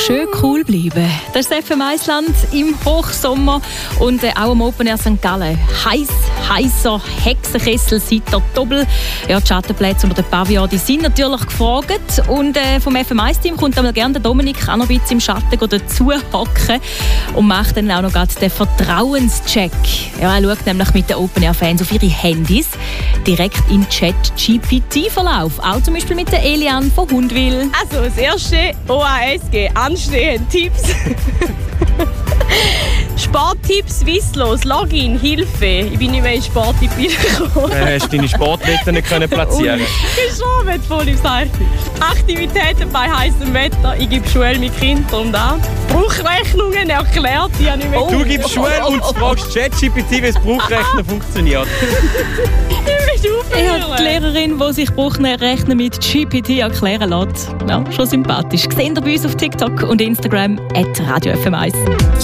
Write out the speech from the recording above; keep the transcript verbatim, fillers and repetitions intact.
Schön cool bleiben. Das ist das F M eins Land im Hochsommer und äh, auch am Open Air Sankt Gallen. Heiß, heißer Hexenkessel seit der Doppel. Ja, die Schattenplätze unter den Pavillon, die sind natürlich gefragt. Und äh, vom F M eins Team kommt dann gerne der Dominik auch noch ein bisschen im Schatten dazu hocken und macht dann auch noch gerade den Vertrauenscheck. Ja, er schaut nämlich mit den Open Air Fans auf ihre Handys direkt im Chat G P T-Verlauf. Auch zum Beispiel mit der Eliane von Hundwil. Also das erste O A S G, anstehen, Tipps. Sporttipps, Swisslos, Login, Hilfe. Ich bin nicht mehr in Sporttipp reingekommen. Äh, hast du deine Sportwetten nicht können platzieren? Geschoben, voll im Zeichen. Aktivitäten bei heißem Wetter. Ich gebe Schule mit Kindern und an. Bruchrechnungen erklärt, die habe ich nicht mehr. Du gibst Schule und fragst ChatGPT, wie das Bruchrechnen funktioniert. Ja, die Lehrerin, die sich Bruchrechnen mit G P T erklären lässt. Ja, schon sympathisch. Seht ihr bei uns auf TikTok und Instagram at Radio F M eins.